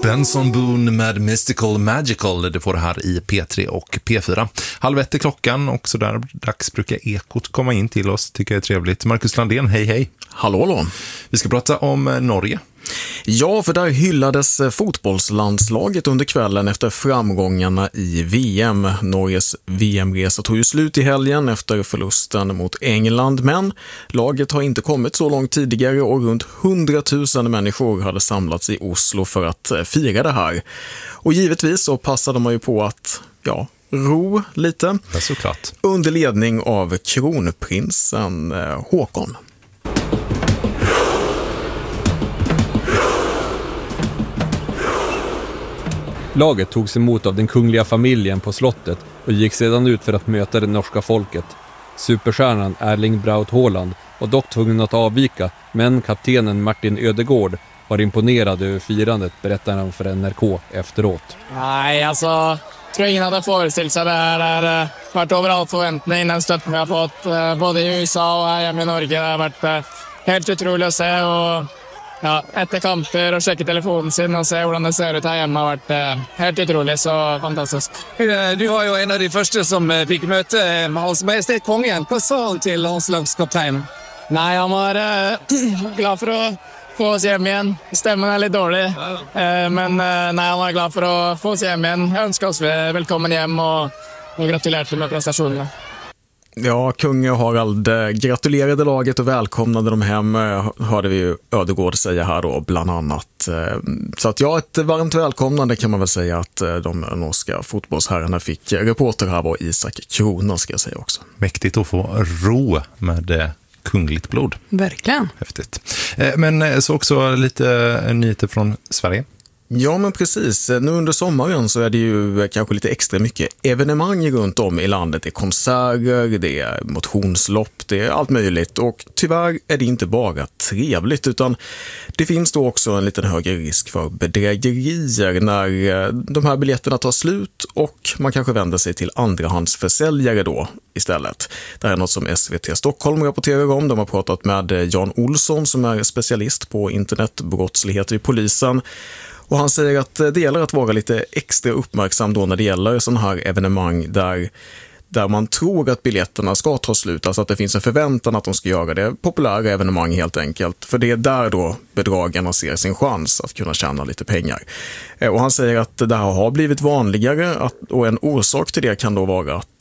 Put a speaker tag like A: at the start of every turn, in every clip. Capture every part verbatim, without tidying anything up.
A: Benson Boone med Mystical Magical, det får det här i P tre och P fyra. Halv ett är klockan och så där dags brukar Ekot komma in till oss, tycker jag är trevligt. Marcus Landén, hej hej.
B: Hallå, hallå.
A: Vi ska prata om Norge.
B: Ja, för där hyllades fotbollslandslaget under kvällen efter framgångarna i V M. Norges V M-resa tog ju slut i helgen efter förlusten mot England, men laget har inte kommit så långt tidigare och runt hundratusen människor hade samlats i Oslo för att fira det här. Och givetvis så passade man ju på att, ja, ro lite.
A: Ja, såklart.
B: Under ledning av kronprinsen Håkon.
C: Laget togs emot av den kungliga familjen på slottet och gick sedan ut för att möta det norska folket. Superstjärnan Erling Braut Haaland var dock tvungen att avvika, men kaptenen Martin Ödegård var imponerad över firandet, berättar han för N R K efteråt.
D: Nej, alltså, jag tror ingen hade föreställt sig det här. Det har varit över all förväntning. Den stötten vi har fått både i U S A och här hemma i Norge. Det har varit helt otroligt att se. Och ja, etter kamper og sjekke telefonen sin og se hvordan det ser ut her hjemme har vært eh, helt utrolig, så fantastisk.
E: Du var jo en av de første som fikk møte med Hans Majestet Kongen. Hva sa han til landslagskapteinen?
D: Nei, han var eh, glad for å få oss hjem igjen. Stemmen er litt dårlig, eh, men eh, nei, han var glad for å få oss hjem igjen. Jeg ønsker oss velkommen hjem og, og gratulerte med prestationerna.
B: Ja, kung Harald gratulerade laget och välkomnade dem hem, hörde vi ju Ödegård säga här då, bland annat. Så att ja, ett varmt välkomnande kan man väl säga att de norska fotbollsherrarna fick. Reporter här var Isak Krona, ska jag säga också.
A: Mäktigt att få ro med kungligt blod.
F: Verkligen.
A: Häftigt. Men så också lite nyheter från Sverige.
B: Ja, men precis. Nu under sommaren så är det ju kanske lite extra mycket evenemang runt om i landet. Det är konserter, det är motionslopp, det är allt möjligt. Och tyvärr är det inte bara trevligt, utan det finns då också en liten högre risk för bedrägerier när de här biljetterna tar slut och man kanske vänder sig till andrahandsförsäljare då istället. Det här är något som S V T Stockholm rapporterar om. De har pratat med Jan Olsson som är specialist på internetbrottslighet i polisen. Och han säger att det gäller att vara lite extra uppmärksam då när det gäller sådana här evenemang där, där man tror att biljetterna ska ta slut. Alltså att det finns en förväntan att de ska göra det. Populära evenemang helt enkelt. För det är där då bedragarna ser sin chans att kunna tjäna lite pengar. Och han säger att det här har blivit vanligare att, och en orsak till det kan då vara att...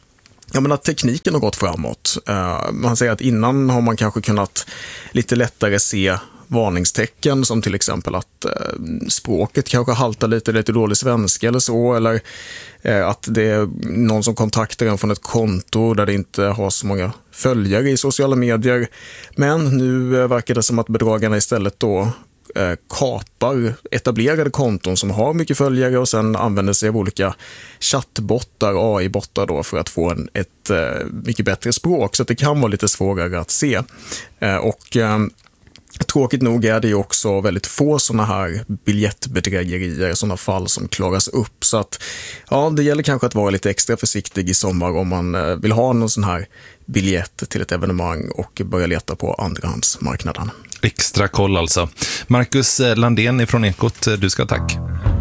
B: Ja, men att tekniken har gått framåt. Man säger att innan har man kanske kunnat lite lättare se varningstecken som till exempel att eh, språket kanske haltar lite, lite dålig svenska eller så, eller eh, att det är någon som kontaktar en från ett konto där det inte har så många följare i sociala medier. Men nu eh, verkar det som att bedragarna istället då eh, kapar etablerade konton som har mycket följare och sen använder sig av olika chattbottar, A I-bottar då för att få en, ett eh, mycket bättre språk, så att det kan vara lite svårare att se. Eh, och eh, Tråkigt nog är det ju också väldigt få sådana här biljettbedrägerier, sådana fall som klaras upp. Så att ja, det gäller kanske att vara lite extra försiktig i sommar om man vill ha någon sån här biljett till ett evenemang och börja leta på andrahandsmarknaden.
A: Extra koll alltså. Marcus Landén från Ekot, du ska tack.